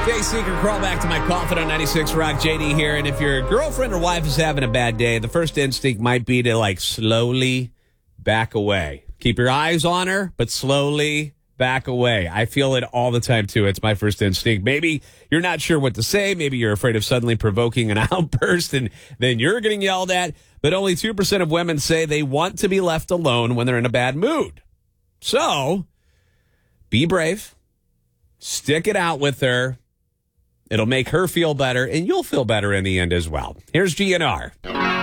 Jay Seeker, crawl back to my coffin on 96 Rock. JD here. And if your girlfriend or wife is having a bad day, the first instinct might be to slowly back away. Keep your eyes on her, but slowly back away. I feel it all the time, too. It's my first instinct. Maybe you're not sure what to say. Maybe you're afraid of suddenly provoking an outburst and then you're getting yelled at. But only 2% of women say they want to be left alone when they're in a bad mood. So, be brave. Stick it out with her. It'll make her feel better, and you'll feel better in the end as well. Here's GNR.